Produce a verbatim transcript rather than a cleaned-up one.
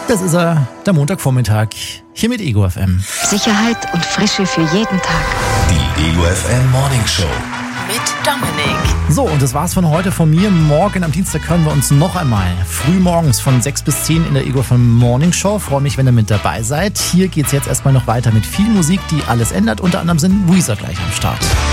Das ist er, der Montagvormittag, hier mit Ego F M. Sicherheit und Frische für jeden Tag. Die Ego F M Morning Show. Mit Dominik. So, und das war's von heute von mir. Morgen am Dienstag hören wir uns noch einmal früh morgens von sechs bis zehn in der Ego F M Morning Show. Freue mich, wenn ihr mit dabei seid. Hier geht's jetzt erstmal noch weiter mit viel Musik, die alles ändert. Unter anderem sind Weezer gleich am Start.